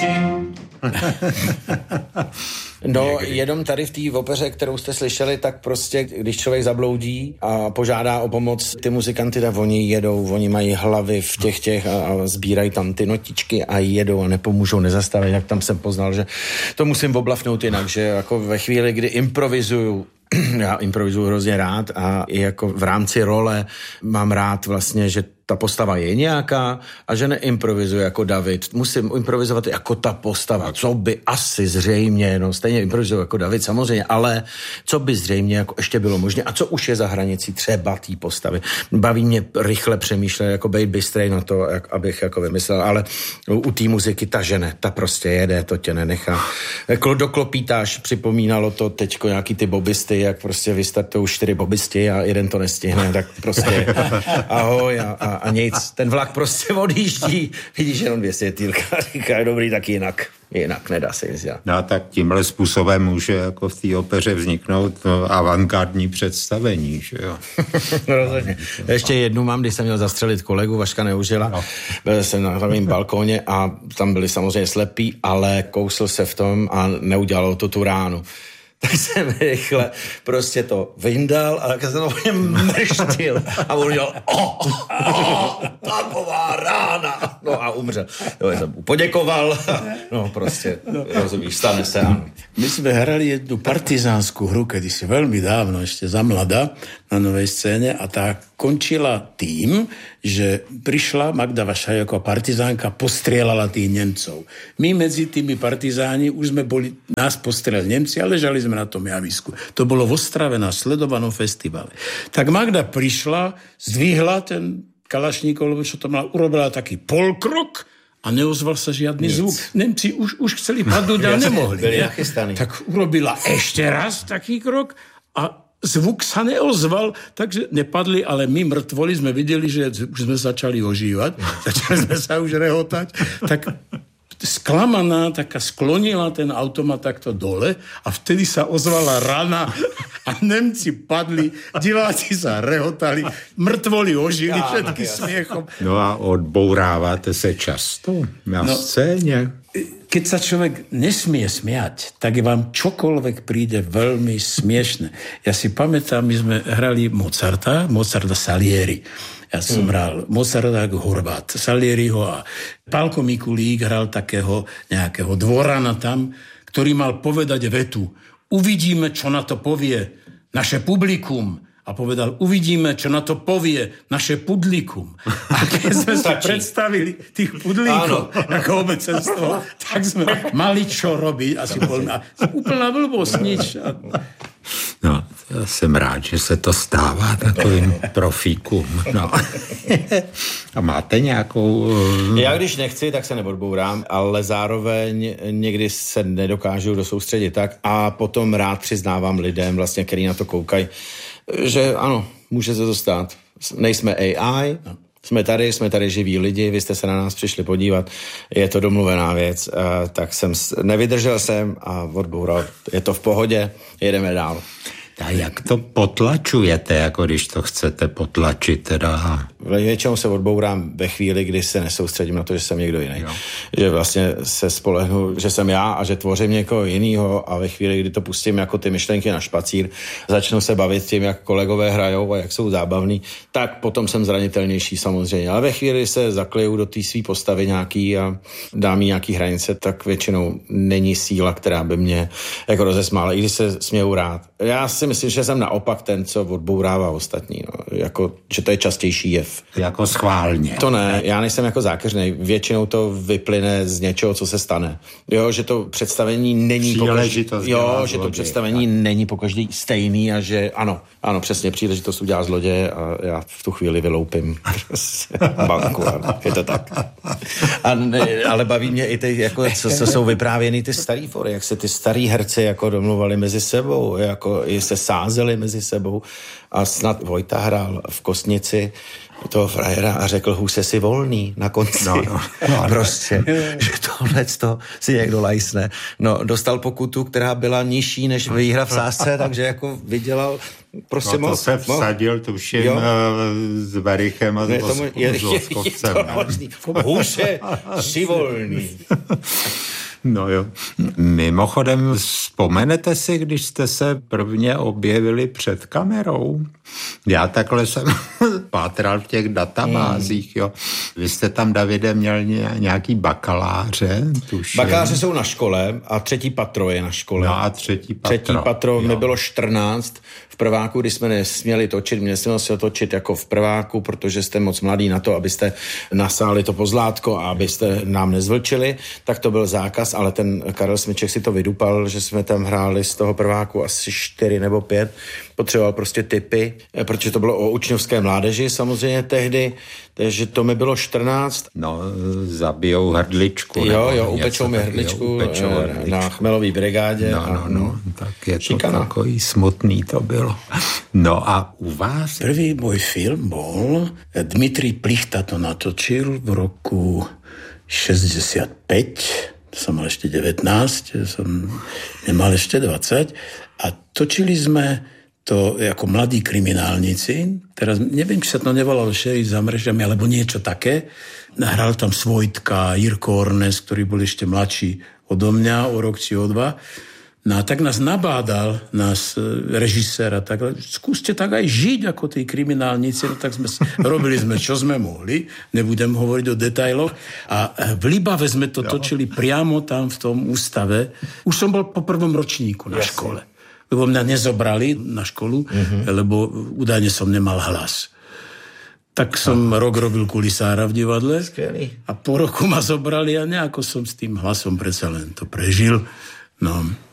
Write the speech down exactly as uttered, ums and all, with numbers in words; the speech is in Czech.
děti. No, jenom tady v té opeře, kterou jste slyšeli, tak prostě, když člověk zabloudí a požádá o pomoc ty muzikanty, tak oni jedou, oni mají hlavy v těch těch a, a sbírají tam ty notičky a jedou a nepomůžou, nezastaví. Jak tam jsem poznal, že to musím oblafnout jinak, že jako ve chvíli, kdy improvizuju, já improvizuju hrozně rád a i jako v rámci role mám rád vlastně, že ta postava je nějaká a že neimprovizuji jako David. Musím improvizovat jako ta postava, co by asi zřejmě, no stejně improvizuji jako David samozřejmě, ale co by zřejmě jako ještě bylo možné a co už je za hranicí třeba té postavy. Baví mě rychle přemýšlet, jako bejt bystrej na to, jak, abych jako vymyslel, ale u té muziky ta žene, ta prostě jede, to tě nenechá. Jako doklopítáš, připomínalo to teďko nějaký ty bobisty, jak prostě vystartují čtyři bobisti a jeden to nestihne, tak prostě ahoj a, a a nic. Ten vlak prostě odjíždí, vidíš jenom dvě světýlka a říká, dobrý, tak jinak. Jinak nedá se jít. No tak tímhle způsobem může jako v té opeře vzniknout no, avantgardní představení, že jo? Rozhodně. Ještě jednu mám, když jsem měl zastřelit kolegu, Vaška Neužila. No. Byl jsem na hlavním balkóně a tam byli samozřejmě slepí, ale kousl se v tom a neudělalo to tu ránu. Tak jsem rychle prostě to vyndal a tak jsem to mrštil a on dělal oh, oh, taková rána. No a umřel. Jo, jsem mu poděkoval. No prostě, rozumíš, stane se, ano. My jsme hrali jednu partizánsku hru, kedysi veľmi dávno, ešte za mladá, na Novej scéne a tá končila tým, že prišla Magda Vašaj ako partizánka, postrieľala tých Nemcov. My medzi tými partizáni už sme boli, nás postrieľali Nemci, ale ležali sme na tom javisku. To bolo v Ostrave na sledovanom festivale. Tak Magda prišla, zdvihla ten kalašníkov, lebo čo to mala, urobila taký polkrok a neozval sa žiadny Nic. zvuk. Nemci už, už chceli padnúť, ale nemohli. Ne? Tak urobila ešte raz taký krok a zvuk sa neozval, takže nepadli, ale my mŕtvoli sme videli, že už sme začali ožívať, začali sme sa už rehotať, tak sklamaná, taká sklonila ten automat takto dole a vtedy sa ozvala rana a Nemci padli, diváci sa rehotali, mŕtvoli ožili všetky smiechom. No a odbouráváte se často na no, scéně? Keď sa človek nesmie smiať, tak vám čokoľvek príde veľmi smiešne. Ja si pamätám, my sme hrali Mozarta, Mozarta Salieri. Ja som mm. hral Mozarta Horvát, Salieriho a Pálko Mikulík hral takého nejakého dvorana tam, ktorý mal povedať vetu. Uvidíme, čo na to povie naše publikum. A povedal, uvidíme, čo na to povie naše pudlikum. A keď sme si predstavili tých pudlíkov ako obecenstvo, tak sme mali čo robiť. Asi bol úplná blbosť, nič. No, já jsem rád, že se to stává takovým profíkům. No. A máte nějakou... Já když nechci, tak se neodbourám, ale zároveň někdy se nedokážu dosoustředit tak a potom rád přiznávám lidem, vlastně, který na to koukají, že ano, může se to stát. Nejsme A I, jsme tady, jsme tady živí lidi, vy jste se na nás přišli podívat, je to domluvená věc, tak jsem nevydržel jsem a odboural. Je to v pohodě, jedeme dál. A jak to potlačujete, jako když to chcete potlačit teda? Většinou se odbourám ve chvíli, kdy se nesoustředím na to, že jsem někdo jiný. Jo. Že vlastně se spolehnu, že jsem já a že tvořím někoho jinýho a ve chvíli, kdy to pustím jako ty myšlenky na špacír, začnu se bavit tím, jak kolegové hrajou a jak jsou zábavní, tak potom jsem zranitelnější samozřejmě. Ale ve chvíli se zakleju do té své postavy nějaký a dám jí nějaký hranice, tak většinou není síla, která by mě jako rozesmála, i když se směju rád. Já si myslím, že jsem naopak ten, co odbourává ostatní. No. Jako, že to je častější jev. Jako schválně. To ne, já nejsem jako zákeřnej. Většinou to vyplyne z něčeho, co se stane. Jo, že to představení není pokaždý, jo, že to představení tak. není pokaždý stejný a že ano, ano, přesně příležitost udělá zloděje a já v tu chvíli vyloupím banku a je to tak. A ne, ale baví mě i ty, jako, co, co jsou vyprávěny ty starý fory, jak se ty starý herci jako domluvali mezi sebou, jako se sázeli mezi sebou a snad Vojta hrál v Kostnici toho frajera a řekl, hůse si volný na konci. No, no, no, prostě, že tohleto si někdo lajsne. No, dostal pokutu, která byla nižší než výhra v sázce, takže jako vydělal prostě no, to moc. se vsadil, tuším, jo? s Verichem a s Voskovcem. Hůse si volný. No jo. Mimochodem, vzpomenete si, když jste se prvně objevili před kamerou? Já takhle jsem pátral v těch databázích, jo. Vy jste tam, Davide, měl nějaký bakaláře, tuším. Bakaláře jsou na škole a třetí patro je na škole. No a třetí patro. Třetí patro, mi bylo čtrnáct v prváku, kdy jsme nesměli točit, nesměli se točit jako v prváku, protože jste moc mladý na to, abyste nasáli to pozlátko a abyste nám nezvlčili, tak to byl zákaz, ale ten Karel Smyček si to vydupal, že jsme tam hráli z toho prváku asi čtyři nebo pět, potřeboval prostě tipy, protože to bylo o učňovské mládeži samozřejmě tehdy, takže to mi bylo čtrnáct. No, zabijou hrdličku. Jo, jo, upečou mi hrdličku, jo, upečou na hrdličku. Chmelový brigádě. No, no, no, tak je šikana. To takový smutný to bylo. No a u vás? Prvý môj film bol, Dmitrij Plichta to natočil v roku šesťdesiatpäť, to som mal ešte devätnásť, som nemal ešte dvadsať a točili sme to ako mladí kriminálnici. Teraz neviem, či sa to nevolalo Šerif za mrežami, alebo niečo také. Hral tam Svojtka, Jirko Ornes, ktorí boli ešte mladší odo mňa, o rok či o dva. No a tak nás nabádal, nás režisér a tak, skúste tak aj žiť ako tí kriminálnici, no tak sme robili sme, čo sme mohli, nebudem hovoriť o detailoch. A v Libave sme to točili priamo tam v tom ústave. Už som bol po prvom ročníku na škole. Lebo mňa nezobrali na školu, mm-hmm. lebo údajne som nemal hlas. Tak som no. rok robil kulisára v divadle. Skvělý. A po roku ma zobrali a nejako som s tým hlasom predsa len to prežil. No,